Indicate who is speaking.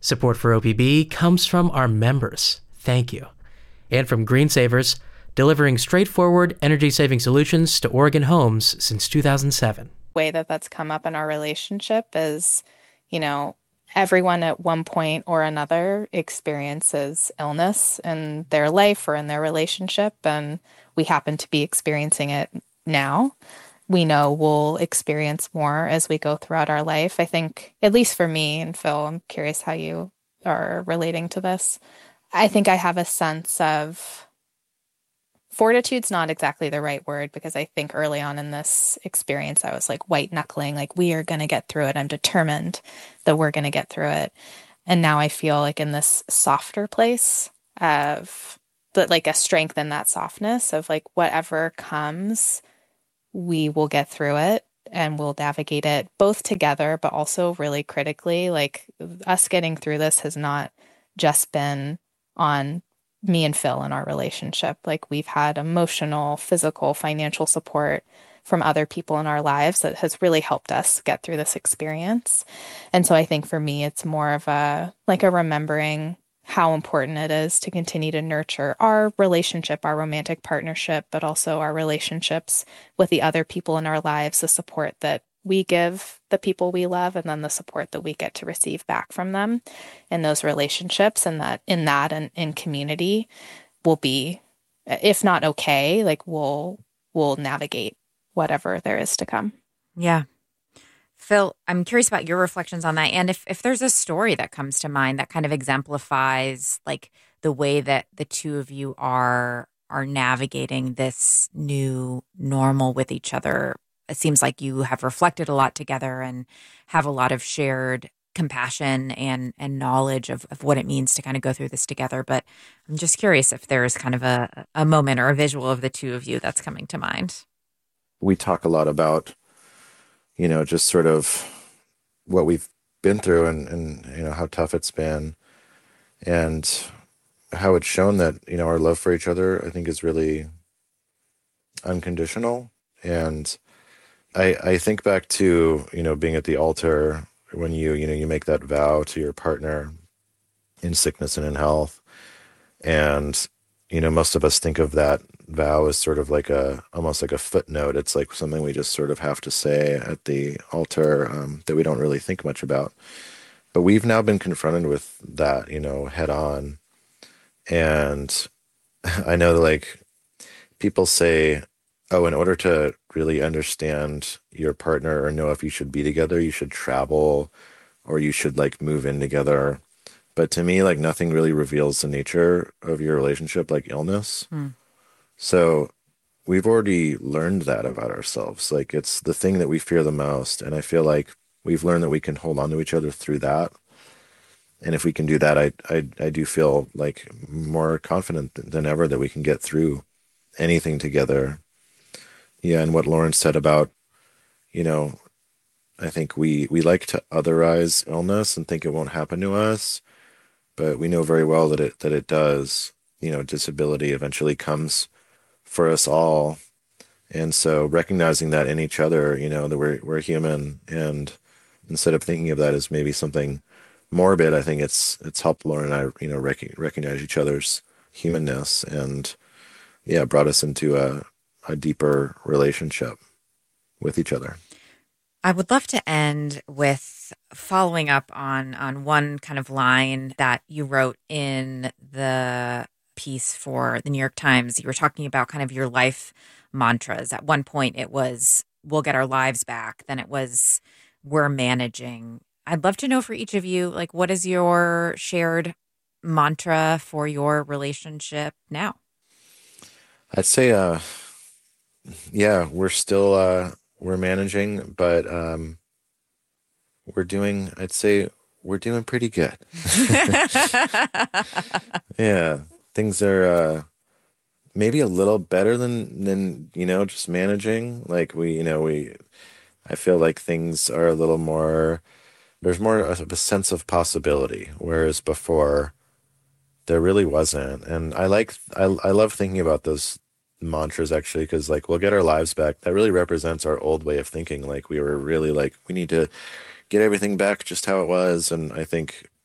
Speaker 1: Support for OPB comes from our members. Thank you. And from Green Savers, delivering straightforward energy-saving solutions to Oregon homes since 2007.
Speaker 2: Way that that's come up in our relationship is, everyone at one point or another experiences illness in their life or in their relationship, and we happen to be experiencing it now. We know we'll experience more as we go throughout our life. I think, at least for me, and Phil, I'm curious how you are relating to this. I think I have a sense of fortitude's not exactly the right word, because I think early on in this experience, I was like white knuckling, like we are going to get through it. I'm determined that we're going to get through it. And now I feel like in this softer place of like a strength in that softness of like whatever comes, we will get through it and we'll navigate it both together, but also really critically. Like us getting through this has not just been on me and Phil in our relationship. Like we've had emotional, physical, financial support from other people in our lives that has really helped us get through this experience. And so I think for me, it's more of a remembering how important it is to continue to nurture our relationship, our romantic partnership, but also our relationships with the other people in our lives, the support that we give the people we love, and then the support that we get to receive back from them in those relationships, and that and in community will be, if not okay, like we'll navigate whatever there is to come.
Speaker 3: Yeah. Phil, I'm curious about your reflections on that. And if there's a story that comes to mind that kind of exemplifies like the way that the two of you are navigating this new normal with each other. It seems like you have reflected a lot together and have a lot of shared compassion and knowledge of what it means to kind of go through this together. But I'm just curious if there's kind of a moment or a visual of the two of you that's coming to mind.
Speaker 4: We talk a lot about, just sort of what we've been through and how tough it's been and how it's shown that, our love for each other, I think, is really unconditional. And I think back to, being at the altar when you make that vow to your partner in sickness and in health. And, most of us think of that vow as sort of like almost like a footnote. It's like something we just sort of have to say at the altar that we don't really think much about. But we've now been confronted with that, head on. And I know like people say, oh, in order to really understand your partner or know if you should be together, you should travel or you should like move in together. But to me, like nothing really reveals the nature of your relationship like illness. So we've already learned that about ourselves. Like it's the thing that we fear the most. And I feel like we've learned that we can hold on to each other through that. And if we can do that, I do feel like more confident than ever that we can get through anything together. Yeah, and what Lauren said about, I think we like to otherize illness and think it won't happen to us, but we know very well that it does. Disability eventually comes for us all, and so recognizing that in each other, that we're human, and instead of thinking of that as maybe something morbid, I think it's helped Lauren and I, recognize each other's humanness, and brought us into a deeper relationship with each other.
Speaker 3: I would love to end with following up on one kind of line that you wrote in the piece for the New York Times. You were talking about kind of your life mantras. At one point it was, we'll get our lives back. Then it was, we're managing. I'd love to know for each of you, like, what is your shared mantra for your relationship now?
Speaker 4: I'd say, we're still, we're managing, but I'd say we're doing pretty good. Yeah, things are maybe a little better than just managing. Like I feel like things are a little more, there's more of a sense of possibility, whereas before there really wasn't. And I love thinking about those mantras actually, because like we'll get our lives back. That really represents our old way of thinking. Like we were really like, we need to get everything back just how it was. And I think